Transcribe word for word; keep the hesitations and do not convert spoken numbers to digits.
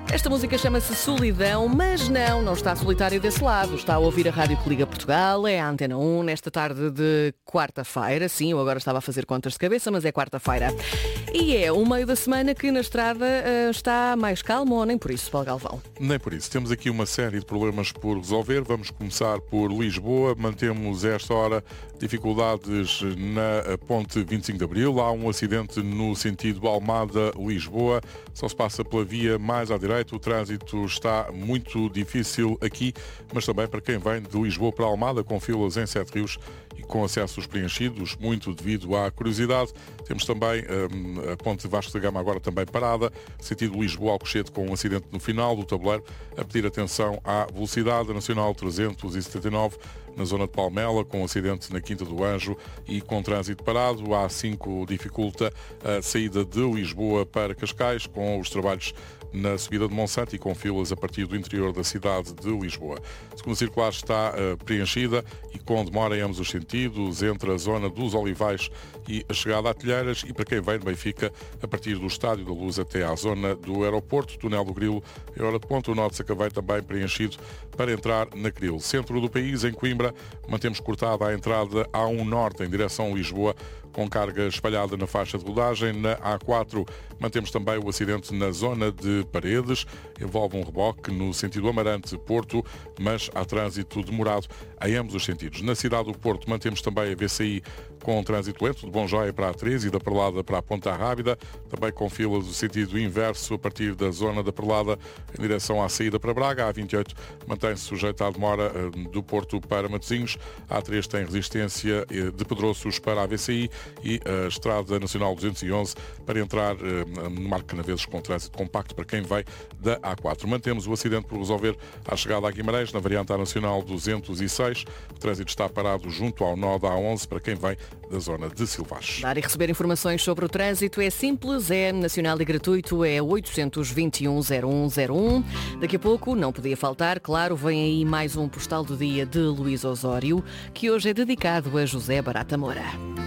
Esta música chama-se Solidão, mas não, não está solitário desse lado. Está a ouvir a Rádio que Liga Portugal, é a Antena um, nesta tarde de quarta-feira. Sim, eu agora estava a fazer contas de cabeça, mas é quarta-feira. E é o meio da semana que na estrada uh, está mais calmo, ou nem por isso, Paulo Galvão? Nem por isso. Temos aqui uma série de problemas por resolver. Vamos começar por Lisboa. Mantemos a esta hora dificuldades na ponte vinte e cinco de Abril. Há um acidente no sentido Almada-Lisboa. Só se passa pela via mais à direita. O trânsito está muito difícil aqui, mas também para quem vem de Lisboa para Almada, com filas em Sete Rios e com acessos preenchidos, muito devido à curiosidade. Temos também hum, a ponte Vasco da Gama agora também parada, sentido Lisboa-Alcochete, com um acidente no final do tabuleiro, a pedir atenção à velocidade. A Nacional trezentos e setenta e nove, na zona de Palmela, com um acidente na Quinta do Anjo e com trânsito parado. A A cinco dificulta a saída de Lisboa para Cascais, com os trabalhos na subida de Monsanto e com filas a partir do interior da cidade de Lisboa. A segunda circular está uh, preenchida e com demora em ambos os sentidos, entre a zona dos Olivais e a chegada a Telheiras, e para quem vem de Benfica, a partir do Estádio da Luz até à zona do aeroporto. Túnel do Grilo é hora de ponto. O Norte de Sacavém também preenchido para entrar na Grilo. Centro do país, em Coimbra, mantemos cortada a entrada A um Norte em direção a Lisboa, com carga espalhada na faixa de rodagem. Na A quatro mantemos também o acidente na zona de Paredes, envolve um reboque no sentido Amarante-Porto, mas há trânsito demorado em ambos os sentidos. Na cidade do Porto mantemos também a V C I com trânsito lento, de Bonjóia para a treze e da Perlada para a Ponta Rábida, também com filas do sentido inverso a partir da zona da Perlada em direção à saída para Braga. A A vinte e oito mantém-se sujeita à demora do Porto para Matosinhos. A A três tem resistência de Pedroços para a V C I e a Estrada Nacional duzentos e onze para entrar no Marco Canaveses, com trânsito compacto para quem vai da A quatro. Mantemos o acidente por resolver à chegada a Guimarães, na variante A Nacional duzentos e seis. O trânsito está parado junto ao nó da A onze para quem vem da zona de Silvares. Dar e receber informações sobre o trânsito é simples, é nacional e gratuito, é oitocentos e vinte e um zero um zero um. Daqui a pouco, não podia faltar, claro, vem aí mais um postal do dia de Luís Osório, que hoje é dedicado a José Barata Moura.